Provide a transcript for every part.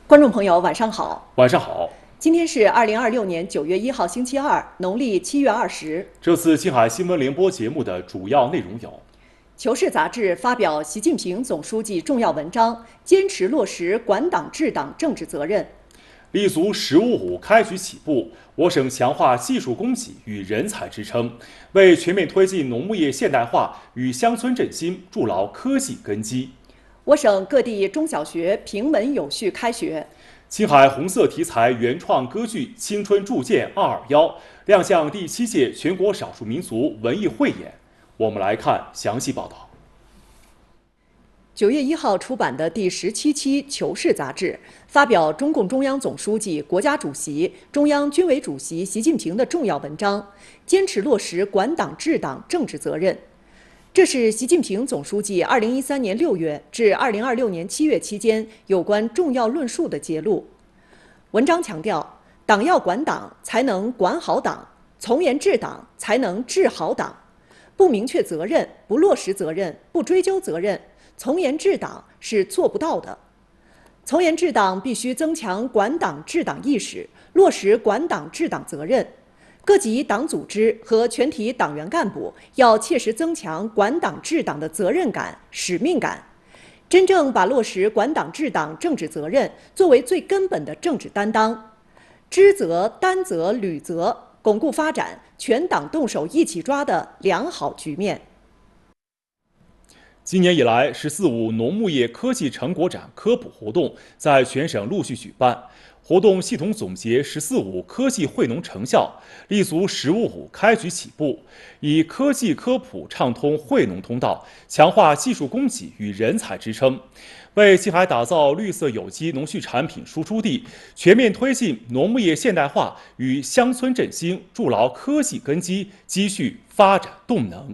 观众朋友，晚上好。 晚上好。 今天是2026年9月1号，星期二，农历7月20。 这次青海新闻联播节目的主要内容有：《 求是》杂志发表习近平总书记重要文章，坚持落实管党治党政治责任； 立足“十五五”开局起步，我省强化技术供给与人才支撑，为全面推进农牧业现代化与乡村振兴筑牢科技根基。 我省各地中小学平稳有序开学。 青海红色题材原创歌剧《青春铸剑221》亮相第7届全国少数民族文艺汇演。我们来看详细报道。 9月1号出版的第17期《求是》杂志发表中共中央总书记、国家主席、中央军委主席习近平的重要文章，坚持落实管党治党政治责任。这是习近平总书记2013年6月至2026年7月期间有关重要论述的节录。文章强调，党要管党，才能管好党；从严治党，才能治好党。不明确责任，不落实责任，不追究责任，从严治党是做不到的。从严治党必须增强管党治党意识，落实管党治党责任。各级党组织和全体党员干部要切实增强管党治党的责任感、使命感，真正把落实管党治党政治责任作为最根本的政治担当，知责、担责、履责，巩固发展全党动手一起抓的良好局面。 今年以来，“14·5”农牧业科技成果展科普活动在全省陆续举办。活动系统总结“14·5”科技惠农成效，立足“十五五”开局起步，以科技科普畅通惠农通道，强化技术供给与人才支撑，为青海打造绿色有机农畜产品输出地，全面推进农牧业现代化与乡村振兴筑牢科技根基，积蓄发展动能。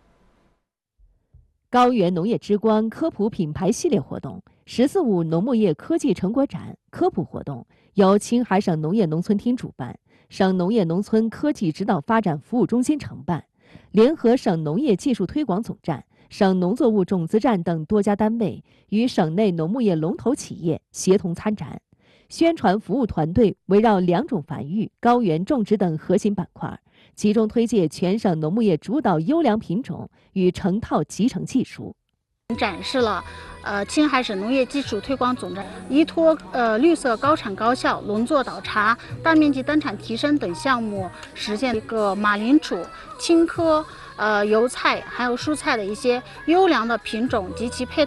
高原农业之光科普品牌系列活动“14·5”农牧业科技成果展科普活动由青海省农业农村厅主办，省农业农村科技指导发展服务中心承办，联合省农业技术推广总站、省农作物种子站等多家单位与省内农牧业龙头企业协同参展。宣传服务团队围绕2种繁育、高原种植等核心板块，集中推介全省农牧业主导优良品种与成套集成技术。 展示了青海省农业技术推广总站依托绿色高产高效、农作倒插、大面积单产提升等项目，实现一个马铃薯、青稞、油菜还有蔬菜的一些优良的品种及其配